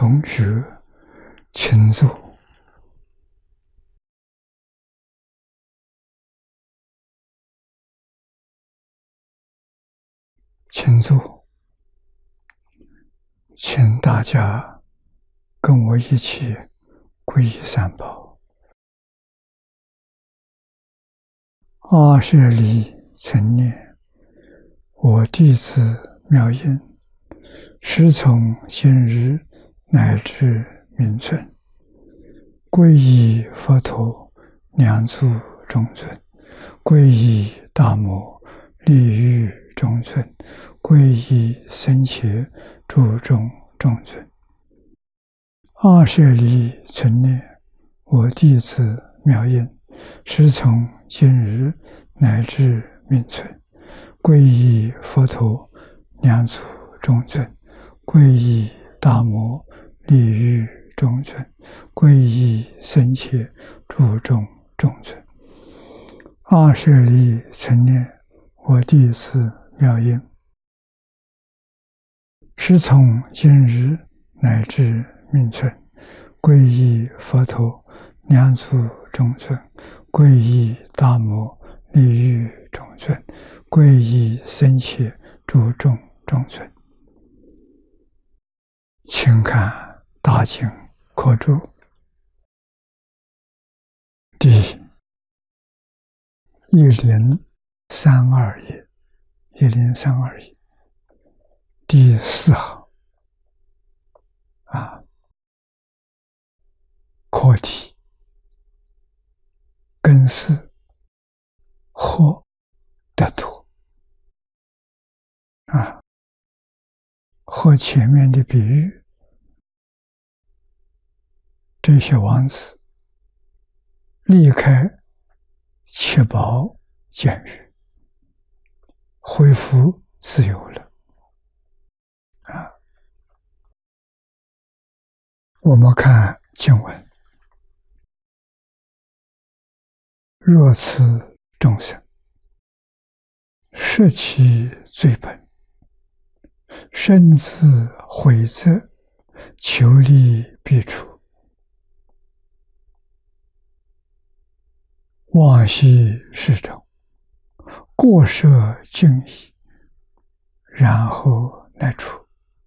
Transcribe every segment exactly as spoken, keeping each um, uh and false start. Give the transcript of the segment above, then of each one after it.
同学请坐。请坐，请大家跟我一起皈依三宝。阿舍利存念，我弟子妙音，师从今日乃至明存，皈依佛陀，两足中尊，皈依大摩，利欲中尊，皈依僧伽，注重中尊。阿舍利存念，我弟子妙音，师从今日乃至明存，皈依佛陀，两足中尊，皈依大摩，利欲中尊，皈依僧伽，注重中尊。阿舍利存念，我弟子妙音，师从今日乃至明存，皈依佛陀，两足中尊，皈依大摩，利欲中尊，皈依僧伽，注重中尊。请看大经课注第一零三二页，一零三二页第四行啊，课题根是或得度啊，和前面的比喻，这些王子离开七宝监狱，恢复自由了啊。我们看经文：若此众生摄其罪本，身自毁则，求利必除，往昔世中，过涉尽矣，然后乃除。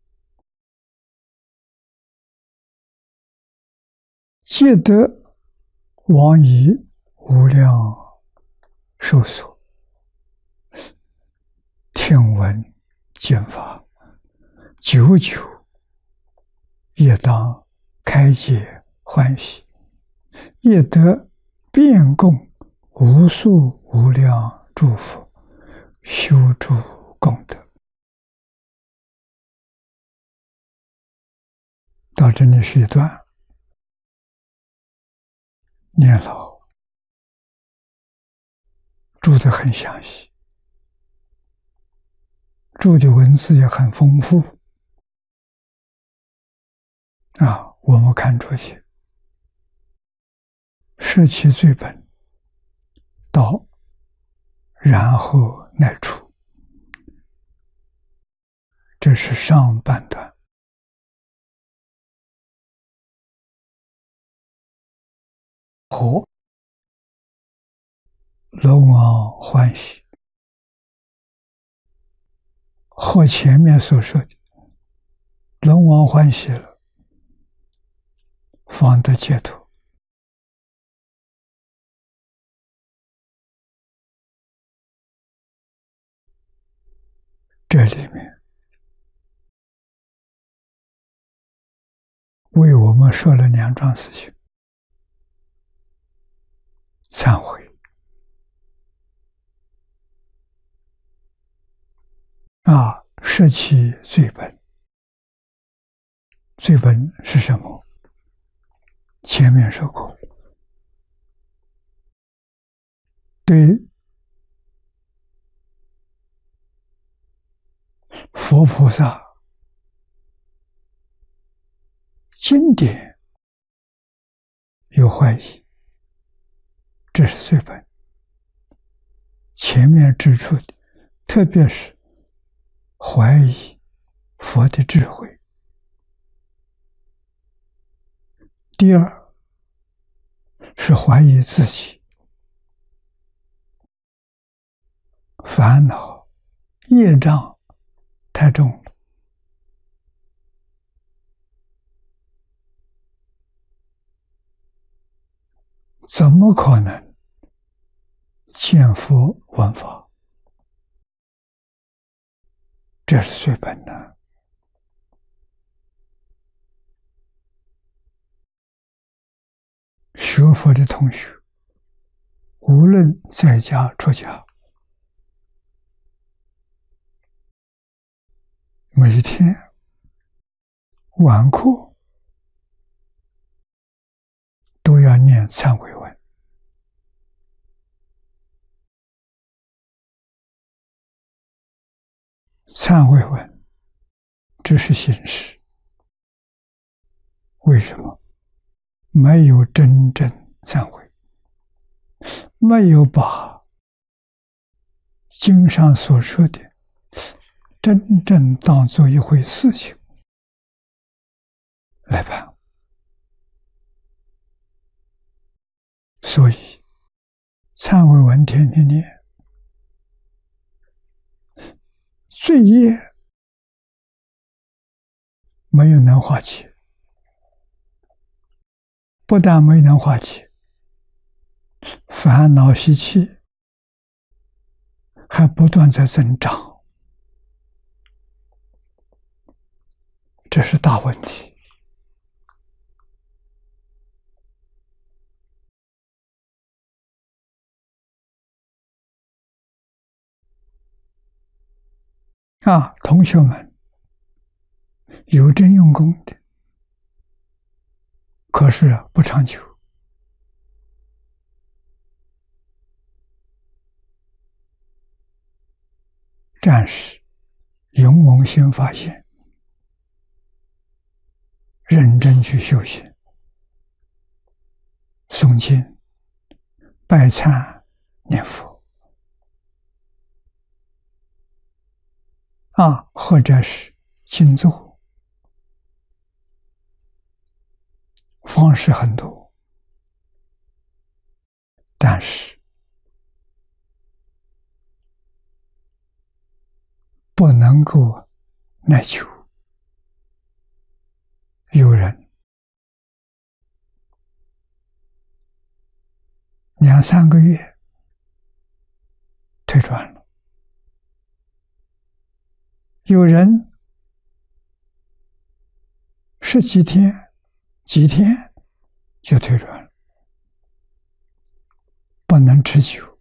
皆得往以无量寿所，听闻经法，久久也当开解欢喜，也得遍供无数无量诸佛，修诸功德。到这里是一段，念老注得很详细，注的文字也很丰富啊。我们看出去，摄其罪本，到然后乃除，这是上半段。和龙王欢喜，和前面所说的龙王欢喜了，方得解脱。这里面为我们说了两桩事情：忏悔啊，摄其罪本。罪本是什么？前面说过，对佛菩萨经典有怀疑，这是罪本。前面指出的，特别是怀疑佛的智慧， 第二是怀疑自己，烦恼业障太重了，怎么可能见佛闻法？这是最本难。学佛的同学，无论在家出家，每天晚课都要念忏悔文。忏悔文只是形式，为什么？没有真正忏悔，没有把经上所说的真正当作一回事情来办。所以忏悔文天天念，罪业没有能化解，不但没能化解，烦恼习气还不断在增长，这是大问题。啊，同学们有真用功的，可是不长久。战士勇猛先发现，认真去修行，诵经、拜忏、念佛，啊，或者是静坐，方式很多，但是不能够耐久。有人两三个月退转了，有人十几天、几天就退转了，不能持久。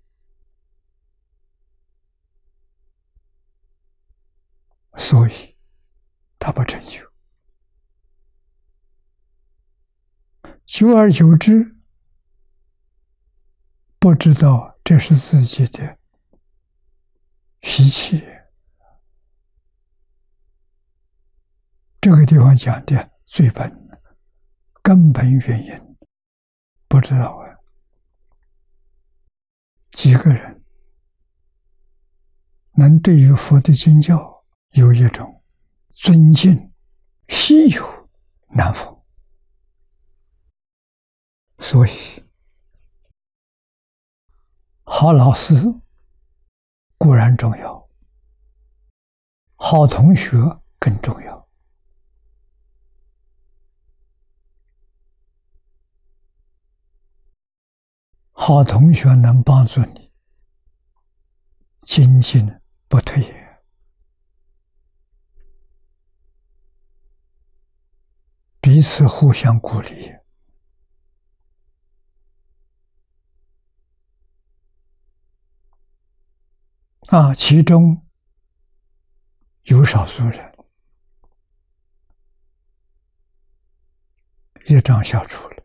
所以他不成就。久而久之，不知道这是自己的习气。这个地方讲的最本根本原因不知道啊。几个人能对于佛的经教有一种尊敬，稀有难逢。所以好老师固然重要，好同学更重要。好同学能帮助你精进不退，彼此互相鼓励。啊，其中有少数人业障消除了，